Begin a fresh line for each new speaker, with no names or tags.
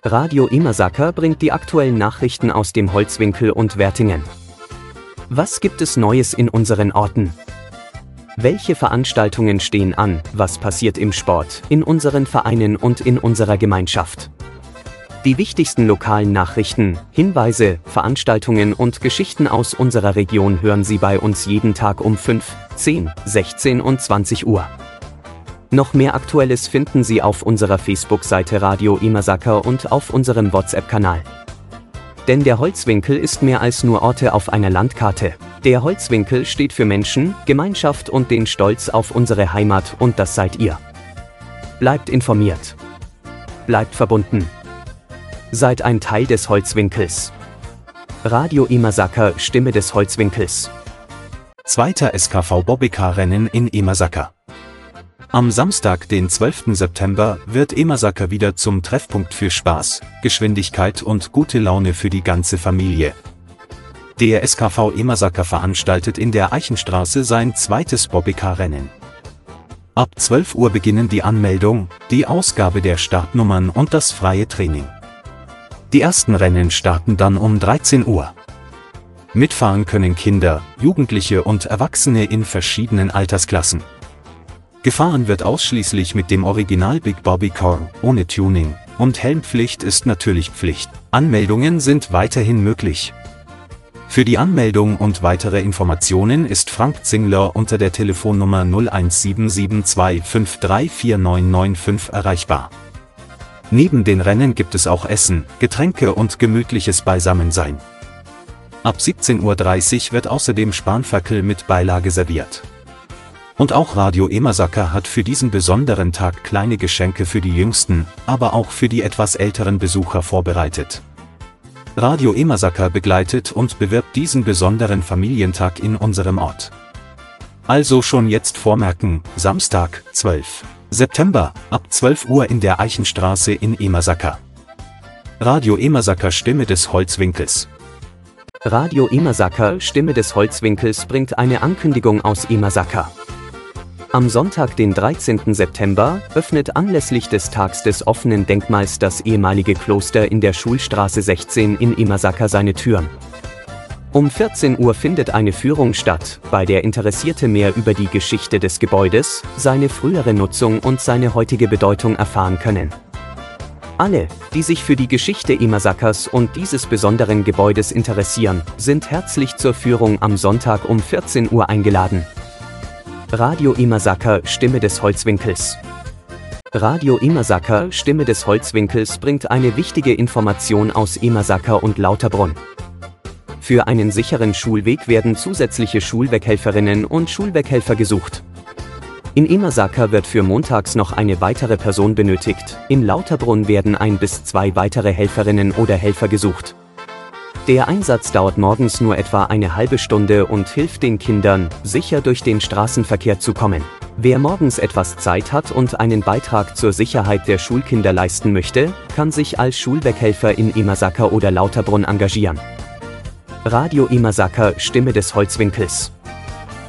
Radio Imersaker bringt die aktuellen Nachrichten aus dem Holzwinkel und Wertingen. Was gibt es Neues in unseren Orten? Welche Veranstaltungen stehen an? Was passiert im Sport, in unseren Vereinen und in unserer Gemeinschaft? Die wichtigsten lokalen Nachrichten, Hinweise, Veranstaltungen und Geschichten aus unserer Region hören Sie bei uns jeden Tag um 5, 10, 16 und 20 Uhr. Noch mehr Aktuelles finden Sie auf unserer Facebook-Seite Radio Imersaker und auf unserem WhatsApp-Kanal. Denn der Holzwinkel ist mehr als nur Orte auf einer Landkarte. Der Holzwinkel steht für Menschen, Gemeinschaft und den Stolz auf unsere Heimat, und das seid ihr. Bleibt informiert. Bleibt verbunden. Seid ein Teil des Holzwinkels. Radio Imersaker, Stimme des Holzwinkels.
Zweiter SKV Bobbycar-Rennen in Imersaker. Am Samstag, den 12. September, wird Imersaker wieder zum Treffpunkt für Spaß, Geschwindigkeit und gute Laune für die ganze Familie. Der SKV Imersaker veranstaltet in der Eichenstraße sein zweites Bobbycar-Rennen. Ab 12 Uhr beginnen die Anmeldung, die Ausgabe der Startnummern und das freie Training. Die ersten Rennen starten dann um 13 Uhr. Mitfahren können Kinder, Jugendliche und Erwachsene in verschiedenen Altersklassen. Gefahren wird ausschließlich mit dem Original Big Bobby Car, ohne Tuning, und Helmpflicht ist natürlich Pflicht. Anmeldungen sind weiterhin möglich. Für die Anmeldung und weitere Informationen ist Frank Zingler unter der Telefonnummer 01772534995 erreichbar. Neben den Rennen gibt es auch Essen, Getränke und gemütliches Beisammensein. Ab 17:30 Uhr wird außerdem Spanferkel mit Beilage serviert. Und auch Radio Imersaker hat für diesen besonderen Tag kleine Geschenke für die jüngsten, aber auch für die etwas älteren Besucher vorbereitet. Radio Imersaker begleitet und bewirbt diesen besonderen Familientag in unserem Ort. Also schon jetzt vormerken, Samstag, 12. September, ab 12 Uhr in der Eichenstraße in Imersaker. Radio Imersaker, Stimme des Holzwinkels.
Radio Imersaker, Stimme des Holzwinkels bringt eine Ankündigung aus Imersaker. Am Sonntag, den 13. September, öffnet anlässlich des Tags des offenen Denkmals das ehemalige Kloster in der Schulstraße 16 in Imersaker seine Türen. Um 14 Uhr findet eine Führung statt, bei der Interessierte mehr über die Geschichte des Gebäudes, seine frühere Nutzung und seine heutige Bedeutung erfahren können. Alle, die sich für die Geschichte Imersakers und dieses besonderen Gebäudes interessieren, sind herzlich zur Führung am Sonntag um 14 Uhr eingeladen. Radio Imersaker, Stimme des Holzwinkels. Radio Imersaker, Stimme des Holzwinkels bringt eine wichtige Information aus Imersaker und Lauterbrunn. Für einen sicheren Schulweg werden zusätzliche Schulweghelferinnen und Schulweghelfer gesucht. In Imersaker wird für montags noch eine weitere Person benötigt, in Lauterbrunn werden 1 bis 2 weitere Helferinnen oder Helfer gesucht. Der Einsatz dauert morgens nur etwa eine halbe Stunde und hilft den Kindern, sicher durch den Straßenverkehr zu kommen. Wer morgens etwas Zeit hat und einen Beitrag zur Sicherheit der Schulkinder leisten möchte, kann sich als Schulweghelfer in Imersaker oder Lauterbrunn engagieren. Radio Imersaker, Stimme des Holzwinkels.